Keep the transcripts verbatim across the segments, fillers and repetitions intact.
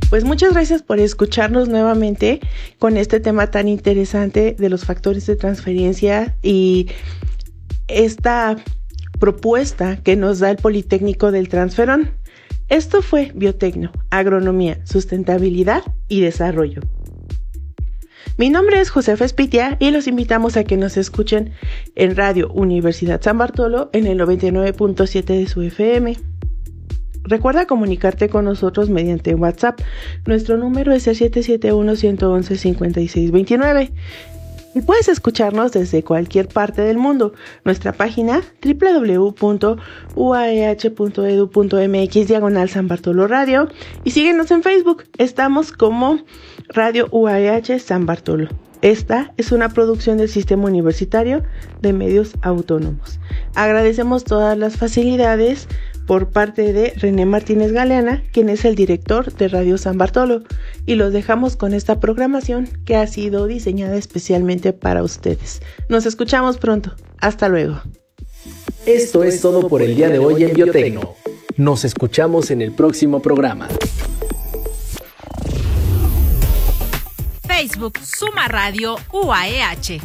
Pues muchas gracias por escucharnos nuevamente con este tema tan interesante de los factores de transferencia y esta propuesta que nos da el Politécnico del Transferón. Esto fue Biotecno, Agronomía, Sustentabilidad y Desarrollo. Mi nombre es Josefa Espitia y los invitamos a que nos escuchen en Radio Universidad San Bartolo en el noventa y nueve punto siete de su F M. Recuerda comunicarte con nosotros mediante WhatsApp. Nuestro número es el siete siete uno, uno uno uno, cinco seis dos nueve. Y puedes escucharnos desde cualquier parte del mundo. Nuestra página doble u doble u doble u punto u a e hache punto e d u punto m x diagonal San Bartolo Radio. Y síguenos en Facebook. Estamos como Radio U A E H San Bartolo. Esta es una producción del Sistema Universitario de Medios Autónomos. Agradecemos todas las facilidades por parte de René Martínez Galeana, quien es el director de Radio San Bartolo, y los dejamos con esta programación que ha sido diseñada especialmente para ustedes. Nos escuchamos pronto. Hasta luego. Esto es todo por el día de hoy en Biotecno. Nos escuchamos en el próximo programa. Facebook Suma Radio U A E H.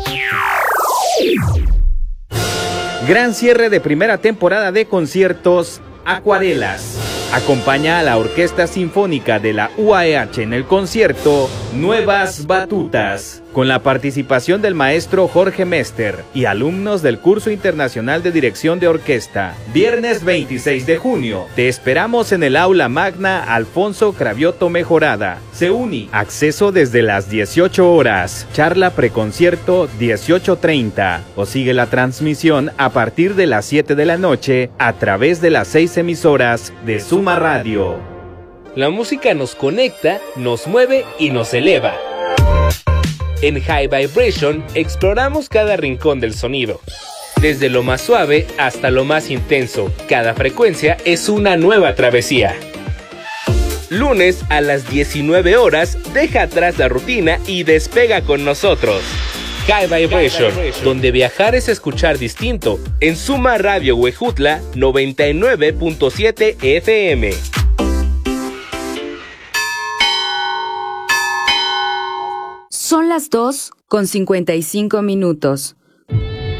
Gran cierre de primera temporada de conciertos Acuarelas. Acompaña a la Orquesta Sinfónica de la U A E H en el concierto Nuevas Batutas, con la participación del maestro Jorge Mester y alumnos del Curso Internacional de Dirección de Orquesta. Viernes veintiséis de junio, te esperamos en el Aula Magna Alfonso Cravioto Mejorada. Se uni, acceso desde las dieciocho horas, charla preconcierto dieciocho treinta, o sigue la transmisión a partir de las siete de la noche a través de las seis emisoras de Suma Radio. La música nos conecta, nos mueve y nos eleva. En High Vibration exploramos cada rincón del sonido. Desde lo más suave hasta lo más intenso, cada frecuencia es una nueva travesía. Lunes a las diecinueve horas, deja atrás la rutina y despega con nosotros. High Vibration, donde viajar es escuchar distinto, en Suma Radio Huejutla noventa y nueve punto siete F M. Son las dos con cincuenta y cinco minutos.